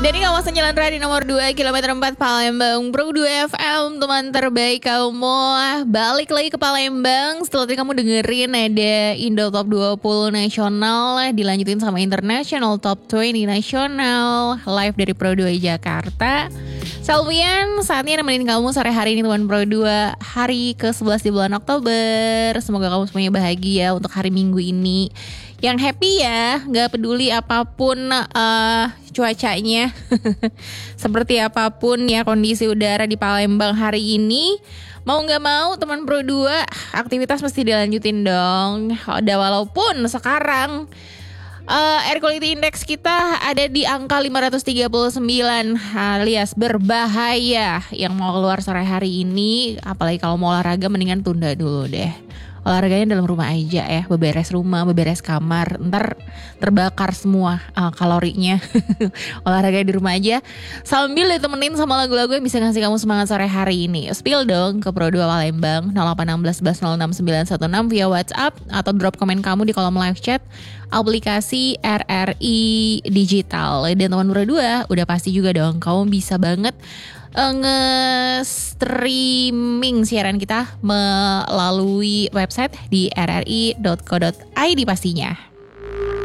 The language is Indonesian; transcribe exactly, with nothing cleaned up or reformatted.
Dari kawasan Jalan Raya nomor dua, kilometer empat Palembang, Pro dua F M, teman terbaik kamu. Balik lagi ke Palembang. Setelah tadi kamu dengerin ada Indo Top dua puluh Nasional, dilanjutin sama International Top dua puluh Nasional, live dari Pro dua Jakarta. Salvian, saatnya nemenin kamu sore hari ini teman Pro dua, hari ke sebelas di bulan Oktober. Semoga kamu semuanya bahagia untuk hari Minggu ini. Yang happy ya, gak peduli apapun uh, cuacanya. Seperti apapun ya kondisi udara di Palembang hari ini, mau gak mau teman Pro dua, aktivitas mesti dilanjutin dong. Udah walaupun sekarang Uh, air quality index kita ada di angka lima ratus tiga puluh sembilan alias berbahaya. Yang mau keluar sore hari ini, apalagi kalau mau olahraga, mendingan tunda dulu deh. Olahraganya dalam rumah aja ya, beberes rumah, beberes kamar, ntar terbakar semua uh, kalorinya. Olahraga di rumah aja sambil ditemenin sama lagu-lagu yang bisa ngasih kamu semangat sore hari ini. Spill dong ke Pro dua Palembang nol delapan satu enam satu satu nol enam sembilan satu enam via WhatsApp atau drop komen kamu di kolom live chat aplikasi R R I Digital. Dan teman Pro dua udah pasti juga dong kamu bisa banget uh, nge-streaming siaran kita melalui website di r r i dot co dot i d pastinya.